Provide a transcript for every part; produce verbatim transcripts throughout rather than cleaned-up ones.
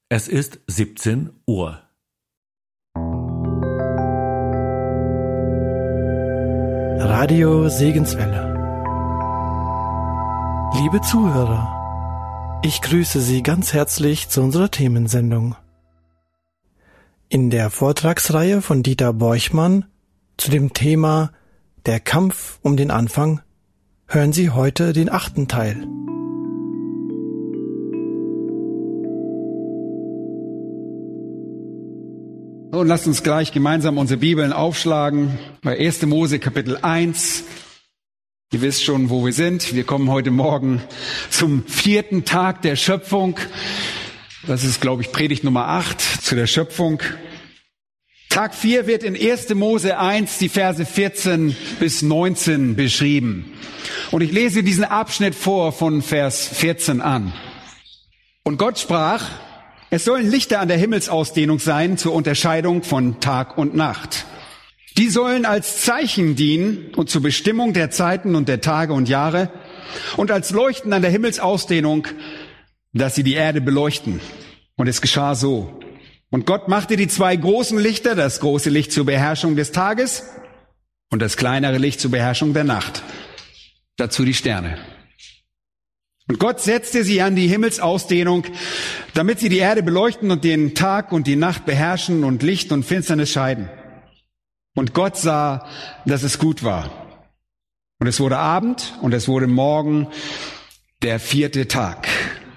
Es ist siebzehn Uhr. Radio Segenswelle. Liebe Zuhörer, ich grüße Sie ganz herzlich zu unserer Themensendung. In der Vortragsreihe von Dieter Borchmann zu dem Thema Der Kampf um den Anfang hören Sie heute den achten Teil. Und lasst uns gleich gemeinsam unsere Bibeln aufschlagen bei erster Mose Kapitel eins. Ihr wisst schon, wo wir sind. Wir kommen heute Morgen zum vierten Tag der Schöpfung. Das ist, glaube ich, Predigt Nummer acht zu der Schöpfung. Tag vier wird in erster Mose eins die Verse vierzehn bis neunzehn beschrieben. Und ich lese diesen Abschnitt vor von Vers vierzehn an. Und Gott sprach: Es sollen Lichter an der Himmelsausdehnung sein zur Unterscheidung von Tag und Nacht. Die sollen als Zeichen dienen und zur Bestimmung der Zeiten und der Tage und Jahre und als Leuchten an der Himmelsausdehnung, dass sie die Erde beleuchten. Und es geschah so. Und Gott machte die zwei großen Lichter, das große Licht zur Beherrschung des Tages und das kleinere Licht zur Beherrschung der Nacht. Dazu die Sterne. Und Gott setzte sie an die Himmelsausdehnung, damit sie die Erde beleuchten und den Tag und die Nacht beherrschen und Licht und Finsternis scheiden. Und Gott sah, dass es gut war. Und es wurde Abend und es wurde Morgen, der vierte Tag.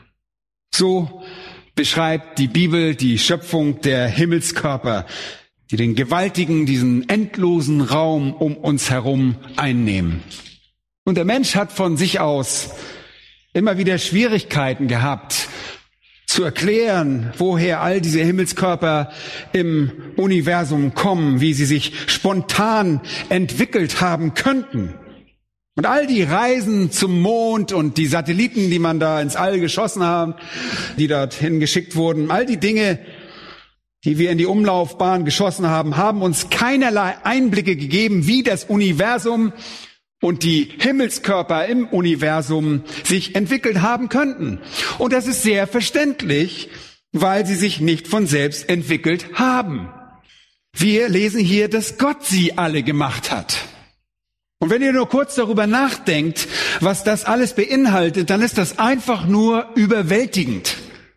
So beschreibt die Bibel die Schöpfung der Himmelskörper, die den gewaltigen, diesen endlosen Raum um uns herum einnehmen. Und der Mensch hat von sich aus immer wieder Schwierigkeiten gehabt, zu erklären, woher all diese Himmelskörper im Universum kommen, wie sie sich spontan entwickelt haben könnten. Und all die Reisen zum Mond und die Satelliten, die man da ins All geschossen haben, die dorthin geschickt wurden, all die Dinge, die wir in die Umlaufbahn geschossen haben, haben uns keinerlei Einblicke gegeben, wie das Universum und die Himmelskörper im Universum sich entwickelt haben könnten. Und das ist sehr verständlich, weil sie sich nicht von selbst entwickelt haben. Wir lesen hier, dass Gott sie alle gemacht hat. Und wenn ihr nur kurz darüber nachdenkt, was das alles beinhaltet, dann ist das einfach nur überwältigend.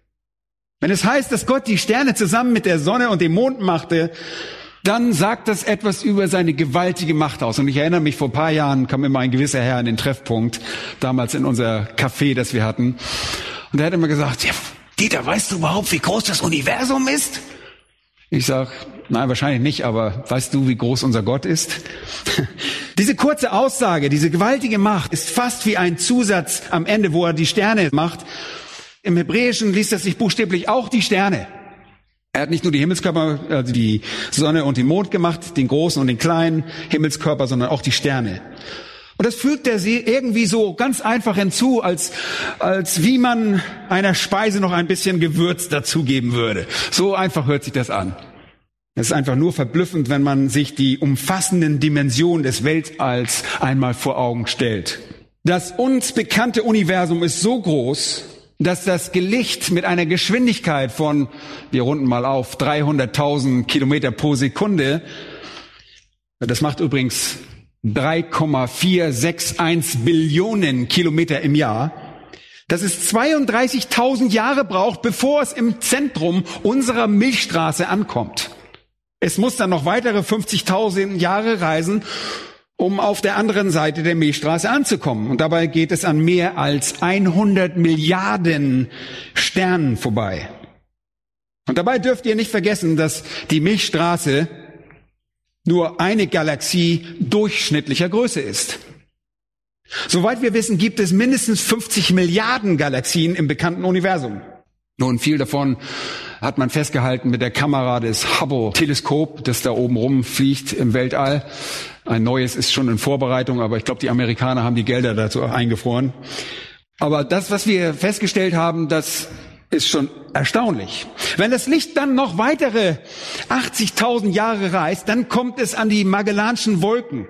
Wenn es heißt, dass Gott die Sterne zusammen mit der Sonne und dem Mond machte, dann sagt das etwas über seine gewaltige Macht aus. Und ich erinnere mich, vor ein paar Jahren kam immer ein gewisser Herr an den Treffpunkt, damals in unser Café, das wir hatten. Und er hat immer gesagt: Ja, Dieter, weißt du überhaupt, wie groß das Universum ist? Ich sag, nein, wahrscheinlich nicht, aber weißt du, wie groß unser Gott ist? Diese kurze Aussage, diese gewaltige Macht ist fast wie ein Zusatz am Ende, wo er die Sterne macht. Im Hebräischen liest das sich buchstäblich auch die Sterne. Er hat nicht nur die Himmelskörper, also die Sonne und den Mond gemacht, den großen und den kleinen Himmelskörper, sondern auch die Sterne. Und das fügt er sie irgendwie so ganz einfach hinzu, als, als wie man einer Speise noch ein bisschen Gewürz dazugeben würde. So einfach hört sich das an. Es ist einfach nur verblüffend, wenn man sich die umfassenden Dimensionen des Weltalls einmal vor Augen stellt. Das uns bekannte Universum ist so groß, dass das Licht mit einer Geschwindigkeit von, wir runden mal auf, dreihunderttausend Kilometer pro Sekunde, das macht übrigens drei Komma vier sechs eins Billionen Kilometer im Jahr, dass es zweiunddreißigtausend Jahre braucht, bevor es im Zentrum unserer Milchstraße ankommt. Es muss dann noch weitere fünfzigtausend Jahre reisen, um auf der anderen Seite der Milchstraße anzukommen. Und dabei geht es an mehr als hundert Milliarden Sternen vorbei. Und dabei dürft ihr nicht vergessen, dass die Milchstraße nur eine Galaxie durchschnittlicher Größe ist. Soweit wir wissen, gibt es mindestens fünfzig Milliarden Galaxien im bekannten Universum. Nun, viel davon hat man festgehalten mit der Kamera des Hubble-Teleskop, das da oben rumfliegt im Weltall. Ein neues ist schon in Vorbereitung, aber ich glaube, die Amerikaner haben die Gelder dazu eingefroren. Aber das, was wir festgestellt haben, das ist schon erstaunlich. Wenn das Licht dann noch weitere achtzigtausend Jahre reist, dann kommt es an die Magellanschen Wolken.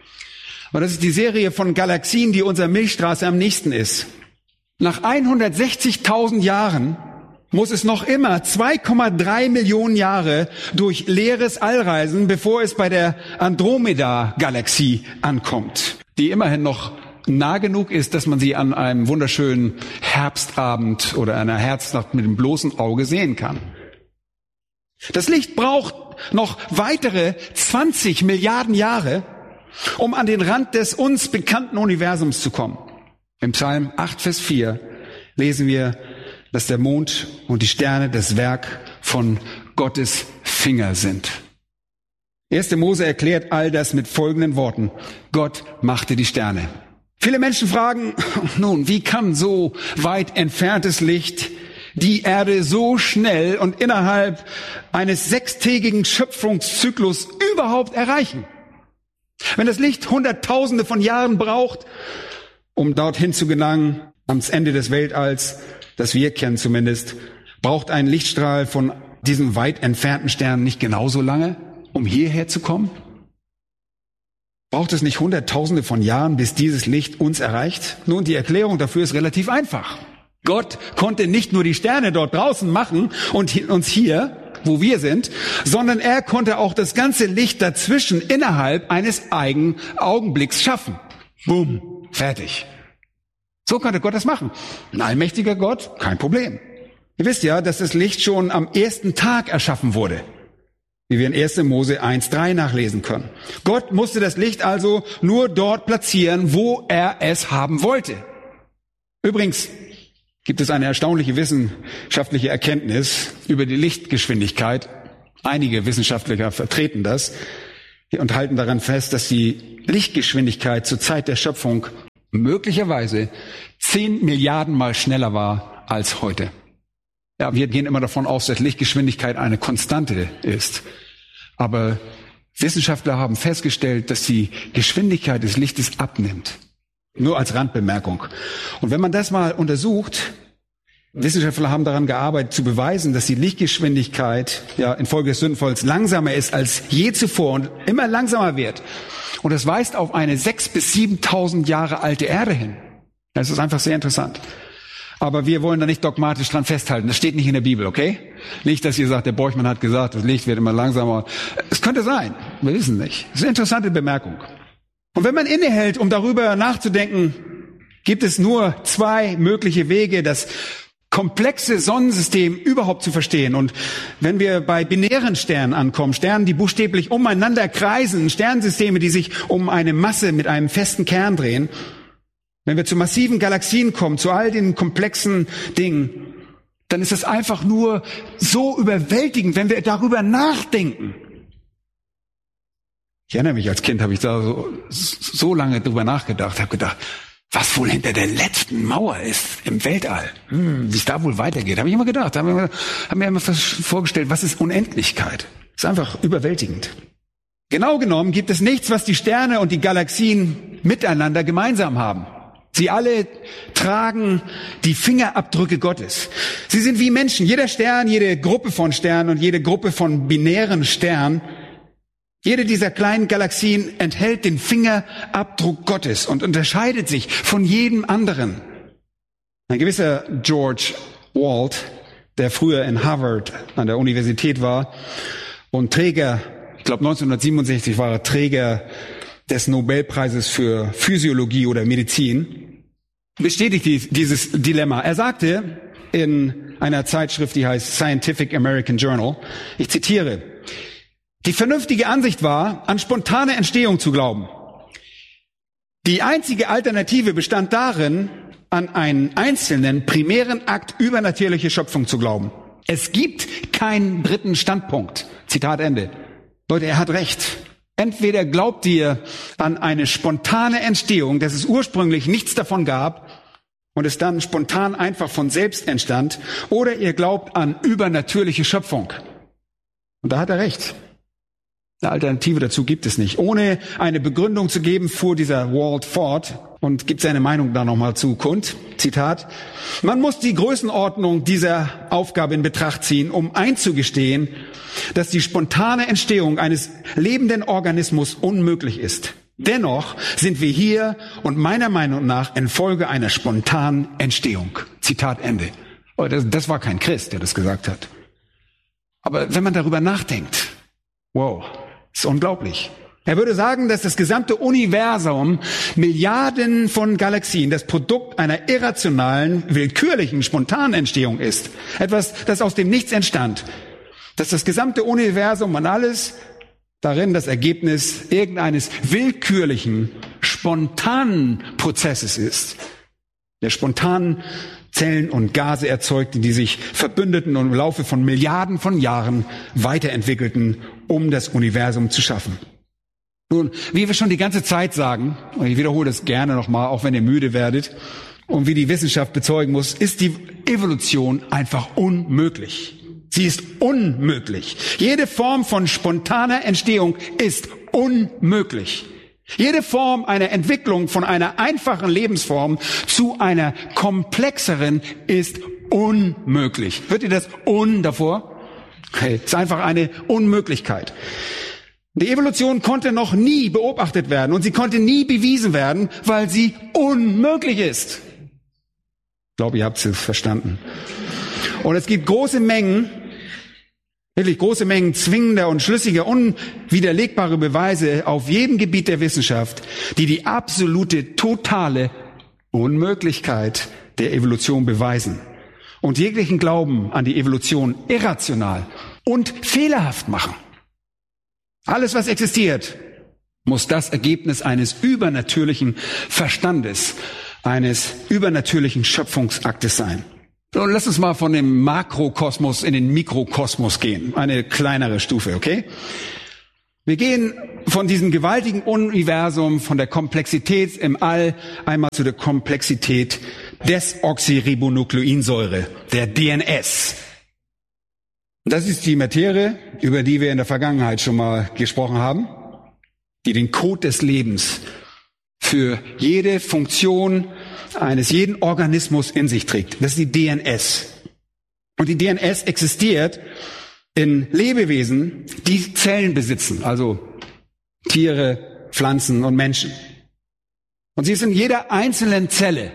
Und das ist die Serie von Galaxien, die unserer Milchstraße am nächsten ist. Nach hundertsechzigtausend Jahren muss es noch immer zwei Komma drei Millionen Jahre durch leeres All reisen, bevor es bei der Andromeda-Galaxie ankommt, die immerhin noch nah genug ist, dass man sie an einem wunderschönen Herbstabend oder einer Herbstnacht mit dem bloßen Auge sehen kann. Das Licht braucht noch weitere zwanzig Milliarden Jahre, um an den Rand des uns bekannten Universums zu kommen. Im Psalm acht, Vers vier lesen wir, dass der Mond und die Sterne das Werk von Gottes Finger sind. erster Mose erklärt all das mit folgenden Worten. Gott machte die Sterne. Viele Menschen fragen, nun, wie kann so weit entferntes Licht die Erde so schnell und innerhalb eines sechstägigen Schöpfungszyklus überhaupt erreichen? Wenn das Licht Hunderttausende von Jahren braucht, um dorthin zu gelangen, ans Ende des Weltalls, das wir kennen zumindest, braucht ein Lichtstrahl von diesem weit entfernten Stern nicht genauso lange, um hierher zu kommen? Braucht es nicht Hunderttausende von Jahren, bis dieses Licht uns erreicht? Nun, die Erklärung dafür ist relativ einfach. Gott konnte nicht nur die Sterne dort draußen machen und uns hier, wo wir sind, sondern er konnte auch das ganze Licht dazwischen innerhalb eines eigenen Augenblicks schaffen. Boom, fertig. So konnte Gott das machen. Ein allmächtiger Gott, kein Problem. Ihr wisst ja, dass das Licht schon am ersten Tag erschaffen wurde, wie wir in erster Mose eins, drei nachlesen können. Gott musste das Licht also nur dort platzieren, wo er es haben wollte. Übrigens gibt es eine erstaunliche wissenschaftliche Erkenntnis über die Lichtgeschwindigkeit. Einige Wissenschaftler vertreten das und halten daran fest, dass die Lichtgeschwindigkeit zur Zeit der Schöpfung möglicherweise zehn Milliarden Mal schneller war als heute. Ja, wir gehen immer davon aus, dass Lichtgeschwindigkeit eine Konstante ist. Aber Wissenschaftler haben festgestellt, dass die Geschwindigkeit des Lichtes abnimmt. Nur als Randbemerkung. Und wenn man das mal untersucht, Wissenschaftler haben daran gearbeitet, zu beweisen, dass die Lichtgeschwindigkeit ja infolge des Sündenfalls langsamer ist als je zuvor und immer langsamer wird. Und das weist auf eine sechstausend bis siebentausend Jahre alte Erde hin. Das ist einfach sehr interessant. Aber wir wollen da nicht dogmatisch dran festhalten. Das steht nicht in der Bibel, okay? Nicht, dass ihr sagt, der Borchmann hat gesagt, das Licht wird immer langsamer. Es könnte sein. Wir wissen nicht. Das ist eine interessante Bemerkung. Und wenn man innehält, um darüber nachzudenken, gibt es nur zwei mögliche Wege, das komplexe Sonnensystem überhaupt zu verstehen. Und wenn wir bei binären Sternen ankommen, Sternen, die buchstäblich umeinander kreisen, Sternensysteme, die sich um eine Masse mit einem festen Kern drehen, wenn wir zu massiven Galaxien kommen, zu all den komplexen Dingen, dann ist es einfach nur so überwältigend, wenn wir darüber nachdenken. Ich erinnere mich, als Kind habe ich da so, so lange drüber nachgedacht, habe gedacht, was wohl hinter der letzten Mauer ist im Weltall, hm, wie es da wohl weitergeht, habe ich immer gedacht, habe mir, hab mir immer vorgestellt, was ist Unendlichkeit? Das ist einfach überwältigend. Genau genommen gibt es nichts, was die Sterne und die Galaxien miteinander gemeinsam haben. Sie alle tragen die Fingerabdrücke Gottes. Sie sind wie Menschen. Jeder Stern, jede Gruppe von Sternen und jede Gruppe von binären Sternen, jede dieser kleinen Galaxien enthält den Fingerabdruck Gottes und unterscheidet sich von jedem anderen. Ein gewisser George Wald, der früher in Harvard an der Universität war und Träger, ich glaube neunzehnhundertsiebenundsechzig war er Träger des Nobelpreises für Physiologie oder Medizin, bestätigt dieses Dilemma. Er sagte in einer Zeitschrift, die heißt Scientific American Journal, ich zitiere, die vernünftige Ansicht war, an spontane Entstehung zu glauben. Die einzige Alternative bestand darin, an einen einzelnen primären Akt übernatürliche Schöpfung zu glauben. Es gibt keinen dritten Standpunkt. Zitat Ende. Leute, er hat recht. Entweder glaubt ihr an eine spontane Entstehung, dass es ursprünglich nichts davon gab und es dann spontan einfach von selbst entstand, oder ihr glaubt an übernatürliche Schöpfung. Und da hat er recht. Eine Alternative dazu gibt es nicht. Ohne eine Begründung zu geben, fuhr dieser Wald fort und gibt seine Meinung da nochmal zu kund. Zitat, man muss die Größenordnung dieser Aufgabe in Betracht ziehen, um einzugestehen, dass die spontane Entstehung eines lebenden Organismus unmöglich ist. Dennoch sind wir hier und meiner Meinung nach infolge einer spontanen Entstehung. Zitat Ende. Aber das, das war kein Christ, der das gesagt hat. Aber wenn man darüber nachdenkt, wow, ist unglaublich. Er würde sagen, dass das gesamte Universum, Milliarden von Galaxien, das Produkt einer irrationalen, willkürlichen, spontanen Entstehung ist. Etwas, das aus dem Nichts entstand. Dass das gesamte Universum und alles darin das Ergebnis irgendeines willkürlichen, spontanen Prozesses ist, der spontan Zellen und Gase erzeugte, die sich verbündeten und im Laufe von Milliarden von Jahren weiterentwickelten, um das Universum zu schaffen. Nun, wie wir schon die ganze Zeit sagen, und ich wiederhole das gerne nochmal, auch wenn ihr müde werdet, und wie die Wissenschaft bezeugen muss, ist die Evolution einfach unmöglich. Sie ist unmöglich. Jede Form von spontaner Entstehung ist unmöglich. Jede Form einer Entwicklung von einer einfachen Lebensform zu einer komplexeren ist unmöglich. Hört ihr das un davor? Okay, ist einfach eine Unmöglichkeit. Die Evolution konnte noch nie beobachtet werden und sie konnte nie bewiesen werden, weil sie unmöglich ist. Ich glaube, ihr habt es verstanden. Und es gibt große Mengen, wirklich große Mengen zwingender und schlüssiger, unwiderlegbare Beweise auf jedem Gebiet der Wissenschaft, die die absolute, totale Unmöglichkeit der Evolution beweisen und jeglichen Glauben an die Evolution irrational und fehlerhaft machen. Alles, was existiert, muss das Ergebnis eines übernatürlichen Verstandes, eines übernatürlichen Schöpfungsaktes sein. Und lass uns mal von dem Makrokosmos in den Mikrokosmos gehen. Eine kleinere Stufe, okay? Wir gehen von diesem gewaltigen Universum, von der Komplexität im All, einmal zu der Komplexität des Oxyribonukleinsäure, der D N S. Das ist die Materie, über die wir in der Vergangenheit schon mal gesprochen haben, die den Code des Lebens für jede Funktion eines jeden Organismus in sich trägt. Das ist die D N S. Und die D N S existiert in Lebewesen, die Zellen besitzen, also Tiere, Pflanzen und Menschen. Und sie ist in jeder einzelnen Zelle.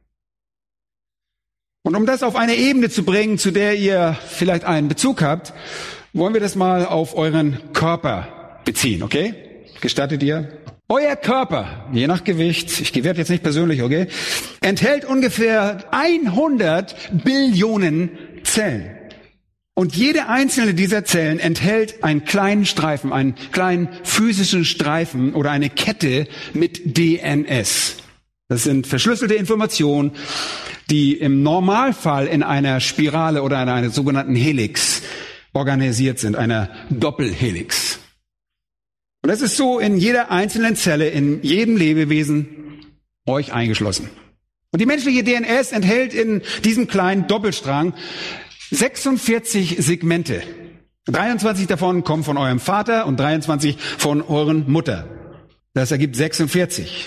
Und um das auf eine Ebene zu bringen, zu der ihr vielleicht einen Bezug habt, wollen wir das mal auf euren Körper beziehen, okay? Gestattet ihr? Euer Körper, je nach Gewicht, ich gewähre jetzt nicht persönlich, okay, enthält ungefähr hundert Billionen Zellen. Und jede einzelne dieser Zellen enthält einen kleinen Streifen, einen kleinen physischen Streifen oder eine Kette mit D N S. Das sind verschlüsselte Informationen, die im Normalfall in einer Spirale oder in einer sogenannten Helix organisiert sind, einer Doppelhelix. Und das ist so in jeder einzelnen Zelle, in jedem Lebewesen, euch eingeschlossen. Und die menschliche D N S enthält in diesem kleinen Doppelstrang sechsundvierzig Segmente. dreiundzwanzig davon kommen von eurem Vater und dreiundzwanzig von euren Mutter. Das ergibt sechsundvierzig.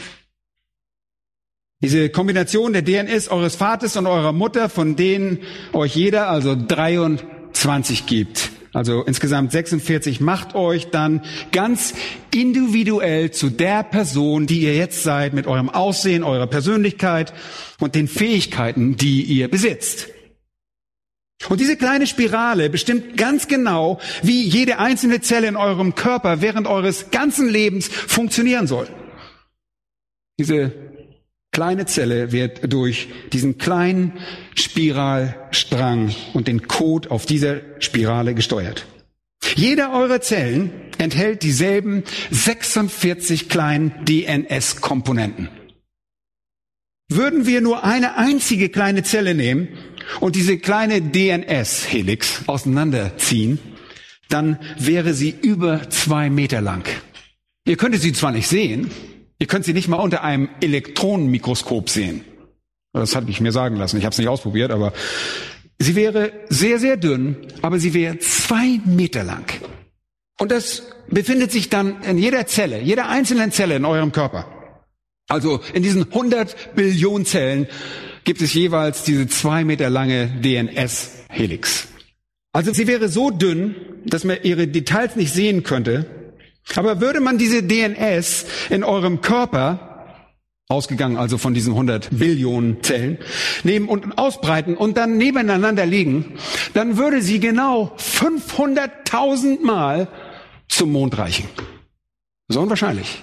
Diese Kombination der D N S eures Vaters und eurer Mutter, von denen euch jeder also dreiundzwanzig gibt, also insgesamt sechsundvierzig, macht euch dann ganz individuell zu der Person, die ihr jetzt seid, mit eurem Aussehen, eurer Persönlichkeit und den Fähigkeiten, die ihr besitzt. Und diese kleine Spirale bestimmt ganz genau, wie jede einzelne Zelle in eurem Körper während eures ganzen Lebens funktionieren soll. Diese kleine Zelle wird durch diesen kleinen Spiralstrang und den Code auf dieser Spirale gesteuert. Jede eurer Zellen enthält dieselben sechsundvierzig kleinen D N S-Komponenten. Würden wir nur eine einzige kleine Zelle nehmen und diese kleine D N S-Helix auseinanderziehen, dann wäre sie über zwei Meter lang. Ihr könntet sie zwar nicht sehen, ihr könnt sie nicht mal unter einem Elektronenmikroskop sehen. Das habe ich mir sagen lassen, ich habe es nicht ausprobiert, aber sie wäre sehr, sehr dünn, aber sie wäre zwei Meter lang. Und das befindet sich dann in jeder Zelle, jeder einzelnen Zelle in eurem Körper. Also in diesen hundert Billionen Zellen gibt es jeweils diese zwei Meter lange D N S-Helix. Also sie wäre so dünn, dass man ihre Details nicht sehen könnte. Aber würde man diese D N S in eurem Körper ausgegangen also von diesen hundert Billionen Zellen, nehmen und ausbreiten und dann nebeneinander liegen, dann würde sie genau fünfhunderttausend Mal zum Mond reichen. So unwahrscheinlich.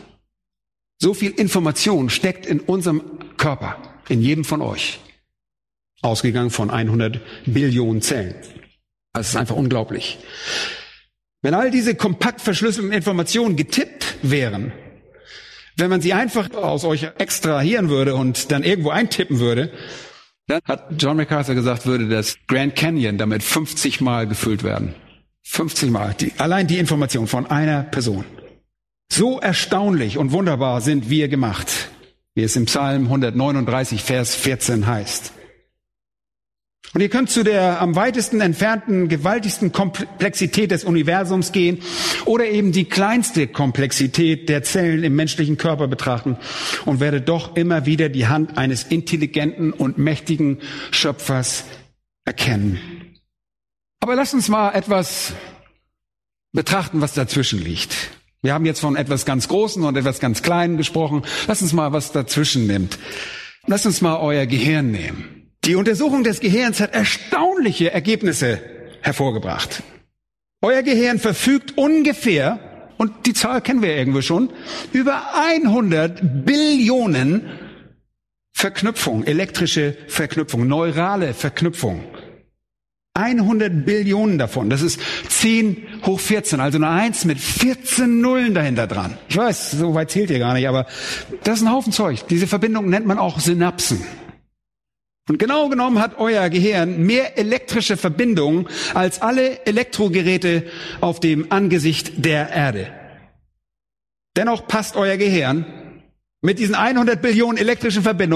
So viel Information steckt in unserem Körper, in jedem von euch. Ausgegangen von hundert Billionen Zellen. Das ist einfach unglaublich. Wenn all diese kompakt verschlüsselten Informationen getippt wären, wenn man sie einfach aus euch extrahieren würde und dann irgendwo eintippen würde, dann hat John MacArthur gesagt, würde das Grand Canyon damit fünfzig Mal gefüllt werden. fünfzig Mal. Die, allein die Information von einer Person. So erstaunlich und wunderbar sind wir gemacht, wie es im Psalm hundertneununddreißig, Vers vierzehn heißt. Und ihr könnt zu der am weitesten entfernten, gewaltigsten Komplexität des Universums gehen oder eben die kleinste Komplexität der Zellen im menschlichen Körper betrachten und werdet doch immer wieder die Hand eines intelligenten und mächtigen Schöpfers erkennen. Aber lasst uns mal etwas betrachten, was dazwischen liegt. Wir haben jetzt von etwas ganz Großen und etwas ganz Kleinen gesprochen. Lasst uns mal was dazwischen nimmt. Lasst uns mal euer Gehirn nehmen. Die Untersuchung des Gehirns hat erstaunliche Ergebnisse hervorgebracht. Euer Gehirn verfügt ungefähr, und die Zahl kennen wir irgendwo schon, über hundert Billionen Verknüpfungen, elektrische Verknüpfungen, neurale Verknüpfungen. hundert Billionen davon. Das ist zehn hoch vierzehn, also eine eins mit vierzehn Nullen dahinter dran. Ich weiß, so weit zählt ihr gar nicht, aber das ist ein Haufen Zeug. Diese Verbindung nennt man auch Synapsen. Und genau genommen hat euer Gehirn mehr elektrische Verbindungen als alle Elektrogeräte auf dem Angesicht der Erde. Dennoch passt euer Gehirn mit diesen hundert Billionen elektrischen Verbindungen